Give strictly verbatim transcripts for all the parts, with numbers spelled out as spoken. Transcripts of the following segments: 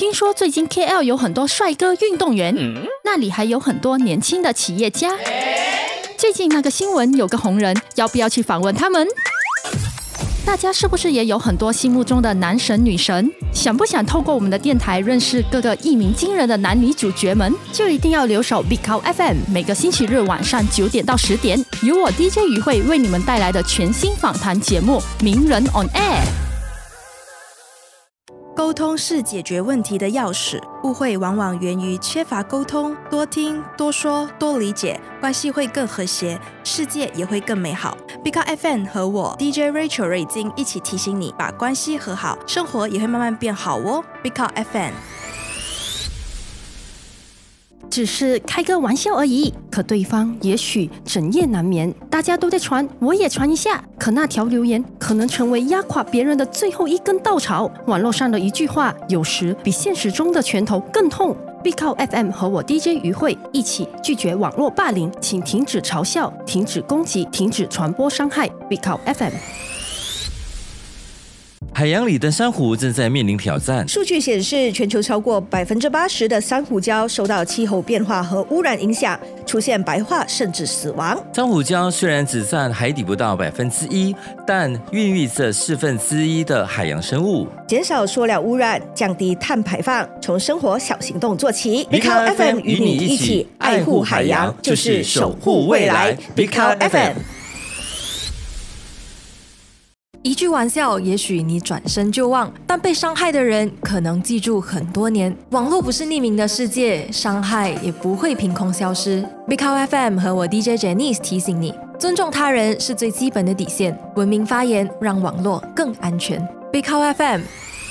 听说最近 K L 有很多帅哥运动员，嗯、那里还有很多年轻的企业家。最近那个新闻有个红人，要不要去访问他们？大家是不是也有很多心目中的男神女神？想不想透过我们的电台认识各个一鸣惊人的男女主角们？就一定要留守 Big Cow F M， 每个星期日晚上九点到十点，由我 D J 于慧为你们带来的全新访谈节目《名人 on Air》。 沟通是解决问题的钥匙，误会往往源于缺乏沟通，多听、多说、多理解，关系会更和谐，世界也会更美好。Big Cow F M 和我 D J Rachel 瑞金一起提醒你，把关系和好，生活也会慢慢变好哦。Big Cow F M。 只是开个玩笑而已，可对方也许整夜难眠，大家都在传，我也传一下。可那条留言可能成为压垮别人的最后一根稻草。网络上的一句话，有时比现实中的拳头更痛。Big Cow F M 和我 D J 于慧一起拒绝网络霸凌，请停止嘲笑，停止攻击，停止传播伤害。Big Cow F M。 海洋里的珊瑚正在面临挑战。 数据显示，全球超过百分之八十的珊瑚礁受到气候变化和污染影响，出现白化甚至死亡。 珊瑚礁虽然只占海底不到百分之一，但孕育着四分之一的海洋生物。 减少塑料污染，降低碳排放，从生活小行动做起。 Big Cow F M 与你一起爱护海洋，就是守护未来。Big Cow F M。 一句玩笑，也许你转身就忘，但被伤害的人可能记住很多年。网络不是匿名的世界，伤害也不会凭空消失。Big Cow F M 和我 D J Janice 提醒你，尊重他人是最基本的底线，文明发言，让网络更安全。Big Cow F M。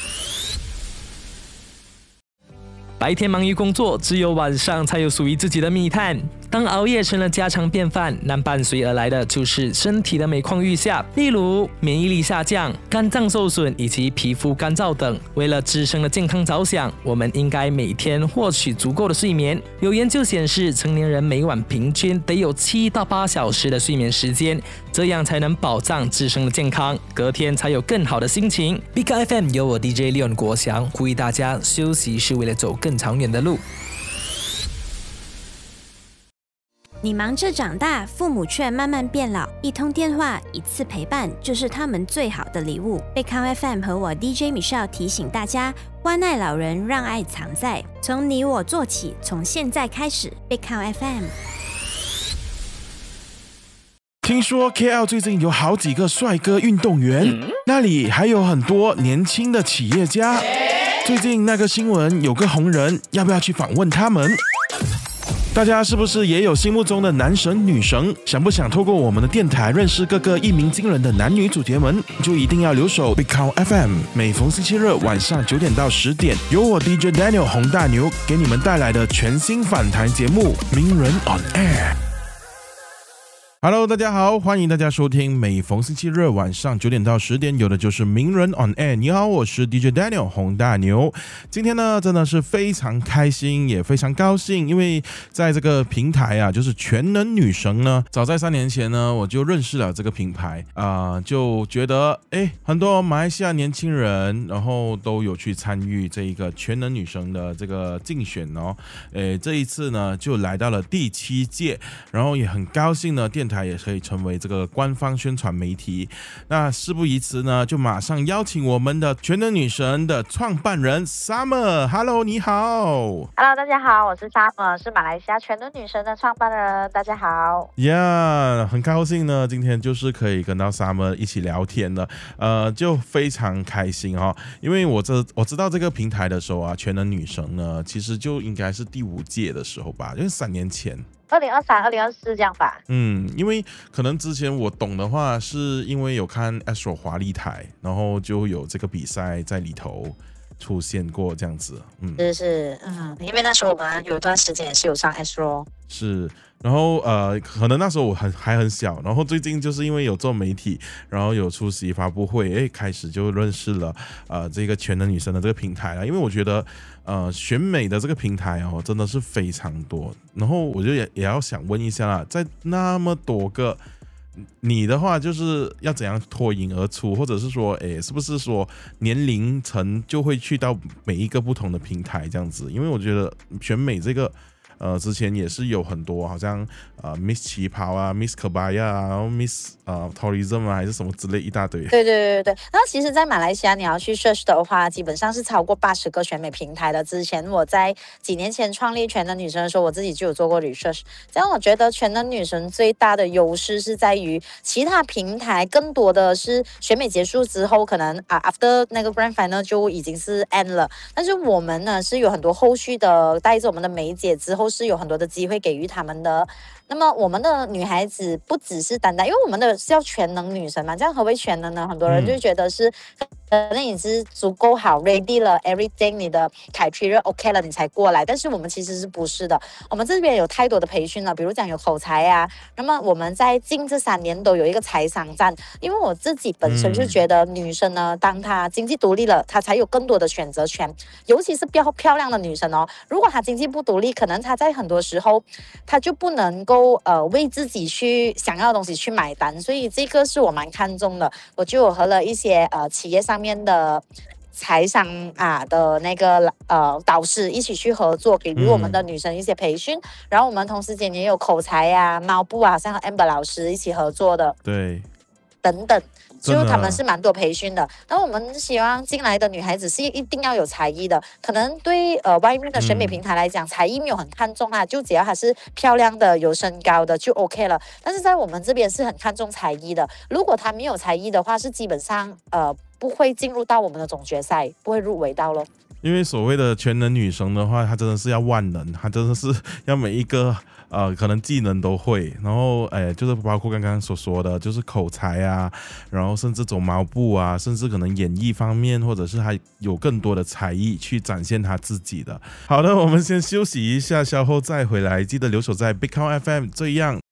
白天忙于工作，只有晚上才有属于自己的密探。当熬夜成了家常便饭，但伴随而来的就是身体的每况愈下，例如免疫力下降、肝脏受损以及皮肤干燥等。为了自身的健康着想，我们应该每天获取足够的睡眠。有研究显示，成年人每晚平均得有七到八小时的睡眠时间，这样才能保障自身的健康，隔天才有更好的心情。Big Cow F M 由我 D J Leon 国祥呼吁大家，休息是为了走更长远的路。 你忙着长大，父母却慢慢变老，一通电话，一次陪伴，就是他们最好的礼物。Big Cow F M 和我 D J Michelle 提醒大家，关爱老人，让爱藏在，从你我做起，从现在开始。Big Cow F M。 听说 K L 最近有好几个帅哥运动员，嗯、那里还有很多年轻的企业家。最近那个新闻有个红人，要不要去访问他们？大家是不是也有心目中的男神女神？想不想透过我们的电台认识各个一鸣惊人的男女主角们？就一定要留守 Big Cow F M， 每逢星期日晚上九点到十点，由我 D J Daniel 洪大牛给你们带来的全新访谈节目《名人 on Air》。Hello， 大家好，欢迎大家收听每逢星期日晚上九点到十点有的就是名人 on air。你好，我是 D J Daniel 洪大牛。今天呢，真的是非常开心，也非常高兴，因为在这个平台啊，就是全能女神呢，早在三年前呢，我就认识了这个品牌啊、呃，就觉得哎，很多马来西亚年轻人，然后都有去参与这一个全能女神的这个竞选哦。诶，这一次呢，就来到了第七届，然后也很高兴呢，电台也可以成为这个官方宣传媒体。那事不宜迟呢，就马上邀请我们的全能女神的创办人 Summer。Hello， 你好。 Hello， 大家好，我是 Summer， 是马来西亚全能女神的创办人。大家好。 Yeah， 很高兴呢，今天就是可以跟到 Summer 一起聊天了，呃，就非常开心哈、哦。因为我这我知道这个平台的时候啊，全能女神呢，其实就应该是第五届的时候吧，就是三年前。 二零二三、二零二四这样吧。 嗯，因为可能之前我懂的话，是因为有看 Astro 华丽台，然后就有这个比赛在里头出现过这样子。嗯， 是是，嗯，因为那时候我们有一段时间也是有上 Astro。 是，然后呃，可能那时候我很还很小，然后最近就是因为有做媒体，然后有出席发布会，哎，开始就认识了呃这个全能女神的这个平台了。因为我觉得呃选美的这个平台哦，真的是非常多。然后我就也也要想问一下啦，在那么多个你的话就是要怎样脱颖而出，或者是说，哎，是不是说年龄层就会去到每一个不同的平台这样子？因为我觉得选美这个。呃，之前也是有很多，好像呃 Miss 旗袍啊 ，Miss Kebaya 啊，然后 Miss 呃 Tourism 啊，还是什么之类一大堆。 对对对对对。然后其实，在马来西亚你要去 search 的话，基本上是超过八十个选美平台的。之前我在几年前创立全能女神的时候，我自己就有做过 research。这样我觉得全能女神最大的优势是在于，其他平台更多的是选美结束之后，可能啊 after 那个 grand final 就已经是 end 了。但是我们呢是有很多后续的，带着我们的梅姐之后。是有很多的机会给予他们的。那么我们的女孩子不只是单单，因为我们的是叫全能女神嘛，这样何为全能呢？很多人就觉得是可能你是足够好 ready 了 everything， 你的 criteria OK 了你才过来，但是我们其实是不是的。我们这边有太多的培训了，比如讲有口才啊，那么我们在近这三年都有一个财商站，因为我自己本身就觉得女生呢，当她经济独立了，她才有更多的选择权，尤其是漂漂亮的女生哦，如果她经济不独立，可能她在很多时候她就不能够呃为自己去想要的东西去买单，所以这个是我蛮看重的。我就有和了一些呃企业上面的财商啊的那个呃导师一起去合作，给予我们的女生一些培训，嗯、然后我们同时间也有口才啊、猫步啊，像和 Amber 老师一起合作的， 对， 等等。就他们是蛮多培训的，然后我们希望进来的女孩子是一定要有才艺的，可能对呃外面的选美平台来讲，嗯、才艺没有很看重啊，就只要她是漂亮的、有身高的就 OK 了。但是在我们这边是很看重才艺的，如果她没有才艺的话，是基本上呃不会进入到我们的总决赛，不会入围到咯。 因为所谓的全能女神的话，她真的是要万能，她真的是要每一个呃可能技能都会，然后哎，就是包括刚刚所说的，就是口才啊，然后甚至走毛步啊，甚至可能演艺方面，或者是她有更多的才艺去展现她自己的。好的，我们先休息一下，稍后再回来，记得留守在 Big Count F M， 这样